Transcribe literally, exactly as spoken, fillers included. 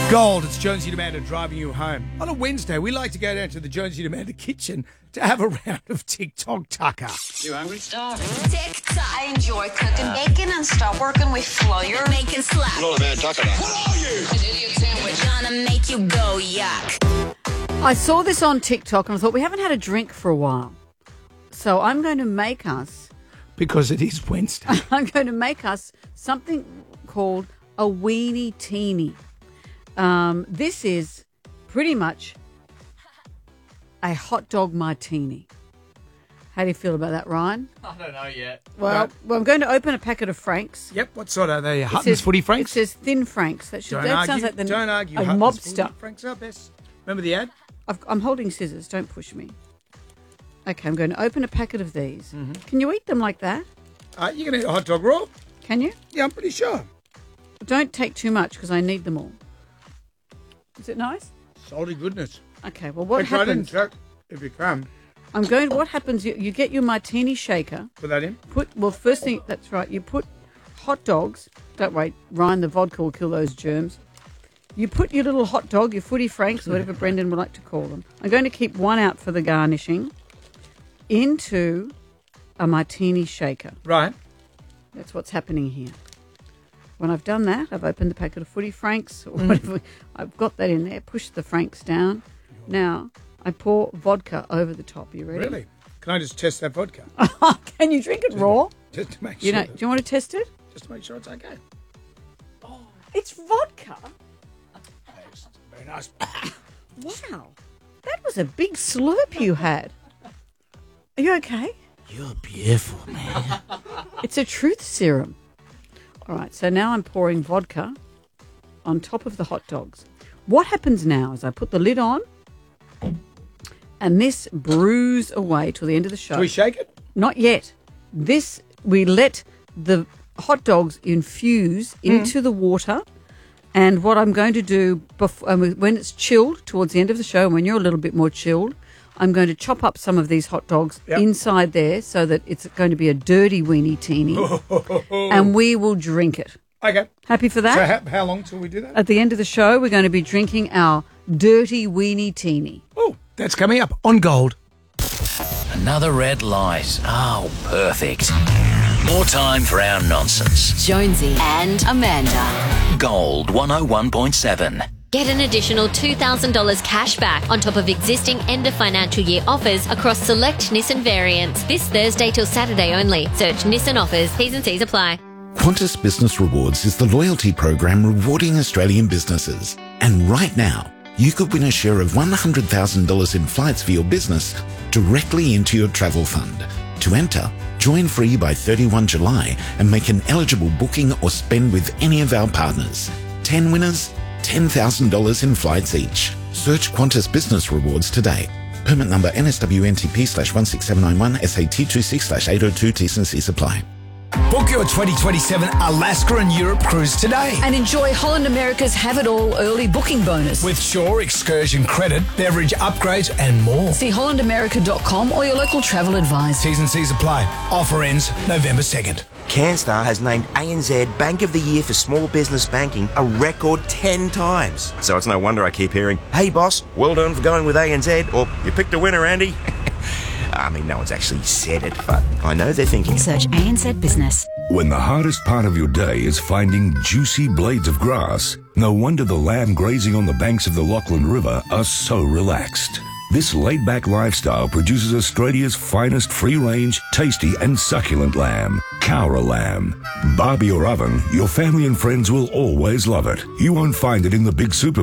Gold, it's Jonesy and Amanda driving you home. On a Wednesday, we like to go down to the Jonesy and Amanda kitchen to have a round of TikTok tucker. You hungry? Starving. TikTok. I enjoy cooking bacon and stop working with flour. Making slap. I'm not a bad tucker. What are you? An idiot sandwich. Gonna make you go yuck. I saw this on TikTok and I thought we haven't had a drink for a while. So I'm going to make us... Because it is Wednesday. I'm going to make us something called a weenie teeny. Um, this is pretty much a hot dog martini. How do you feel about that, Ryan? I don't know yet. Well, No. well I'm going to open a packet of Franks. Yep, what sort are they? It Hutton's says- Footy Franks? It says thin Franks. That, should, Don't that argue. sounds like the Don't argue. a Hutton's mobster. Footy Franks are best. Remember the ad? I've, I'm holding scissors. Don't push me. Okay, I'm going to open a packet of these. Mm-hmm. Can you eat them like that? Uh, you can eat a hot dog raw? Can you? Yeah, I'm pretty sure. Don't take too much because I need them all. Is it nice? Salty goodness. Okay, well, what Take right in, happens? Chuck, if you can. I'm going. What happens? You, you get your martini shaker. Put that in. Put well. First thing, that's right. You put hot dogs. Don't wait, Ryan. The vodka will kill those germs. You put your little hot dog, your footy franks, or whatever Brendan would like to call them. I'm going to keep one out for the garnishing. Into a martini shaker. Right. That's what's happening here. When I've done that, I've opened the packet of footy franks or whatever. I've got that in there. Push the franks down. Now I pour vodka over the top. You ready? Really? Can I just test that vodka? Can you drink it raw? Just to make You sure. know? Do you want to test it? Just to make sure it's okay. It's vodka. Thanks. Very nice. Wow, that was a big slurp you had. Are you okay? You're beautiful, man. It's a truth serum. All right, so now I'm pouring vodka on top of the hot dogs. What happens now is I put the lid on and this brews away till the end of the show. Do we shake it? Not yet. This, we let the hot dogs infuse into the water. And what I'm going to do before, um, when it's chilled towards the end of the show, when you're a little bit more chilled, I'm going to chop up some of these hot dogs Yep. inside there so that it's going to be a dirty weenie teeny. And we will drink it. Okay. Happy for that? So how, how long till we do that? At the end of the show, we're going to be drinking our dirty weenie teeny. Oh, that's coming up on Gold. Another red light. Oh, perfect. More time for our nonsense. Jonesy and Amanda. Gold one oh one point seven. Get an additional two thousand dollars cash back on top of existing end of financial year offers across select Nissan variants. This Thursday till Saturday only. Search Nissan offers. T's and C's apply. Qantas Business Rewards is the loyalty program rewarding Australian businesses. And right now, you could win a share of one hundred thousand dollars in flights for your business directly into your travel fund. To enter, join free by thirty-first of July and make an eligible booking or spend with any of our partners. ten winners, ten thousand dollars in flights each. Search Qantas Business Rewards today. Permit number N S W N T P slash one six seven nine one S A T two six slash eight oh two T's and C's apply. Book your twenty twenty-seven Alaska and Europe cruise today. And enjoy Holland America's Have It All early booking bonus. With Shore excursion credit, beverage upgrades and more. See holland america dot com or your local travel advisor. T's and C's apply. Offer ends November second. CanStar has named A N Z Bank of the Year for Small Business Banking a record ten times. So it's no wonder I keep hearing, hey boss, well done for going with A N Z, or you picked a winner, Andy. I mean, no one's actually said it, but I know they're thinking it. Search A N Z Business. When the hardest part of your day is finding juicy blades of grass, no wonder the lamb grazing on the banks of the Lachlan River are so relaxed. This laid-back lifestyle produces Australia's finest free-range, tasty and succulent lamb, Cowra lamb. Barbie or oven, your family and friends will always love it. You won't find it in the big super